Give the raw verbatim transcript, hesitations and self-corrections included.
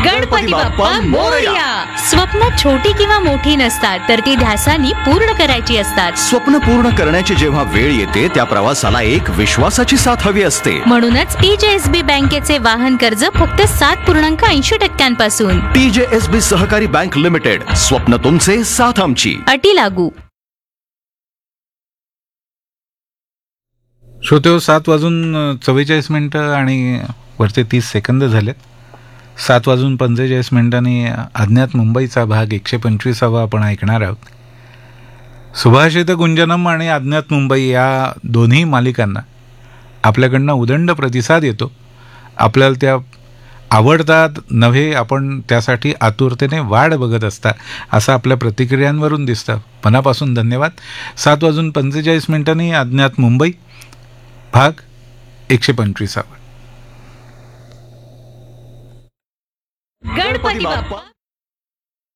गणपती बाप्पा मोरया. स्वप्न छोटी किंवा मोठी नसतात, तर ती ध्यासानी पूर्ण करायची असतात. स्वप्न पूर्ण करण्याची जेव्हा वेळ येते, त्या प्रवासाला एक विश्वासाची साथ हवी असते. म्हणूनच टीजेएसबी बँकेचे वाहन कर्ज फक्त सात पूर्णांक ऐंशी टक्क्यांपासून. टीजेएसबी सहकारी बँक लिमिटेड, स्वप्न तुमचे, साथ आमची. अटी लागू. श्रोतेहो, सात वाजून चव्वेचाळीस मिनटं आणि वरचे तीस सेकंद झालेत. सात वाजून पंचेचाळीस मिनिटांनी अज्ञात मुंबईचा भाग एकशे पंचवीसावा आपण ऐकणार आहोत. सुभाषित गुंजनम आणि अज्ञात मुंबई या दोन्ही मालिकांना आपल्याकडनं उदंड प्रतिसाद येतो. आपल्याला त्या आवडतात नव्हे, आपण त्यासाठी आतुरतेने वाट बघत असता असं आपल्या प्रतिक्रियांवरून दिसतं. मनापासून धन्यवाद. सात वाजून पंचेचाळीस मिनिटांनी अज्ञात मुंबई भाग एकशे पंचवीसावा. गणपती बाप्पा